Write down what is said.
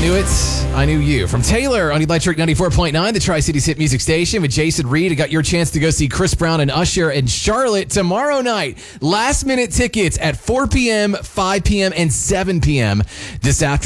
knew it. I knew you. From Taylor on Electric 94.9, the Tri-Cities hit music station with Jason Reed. I got your chance to go see Chris Brown and Usher in Charlotte tomorrow night. Last minute tickets at 4 p.m., 5 p.m., and 7 p.m. this afternoon.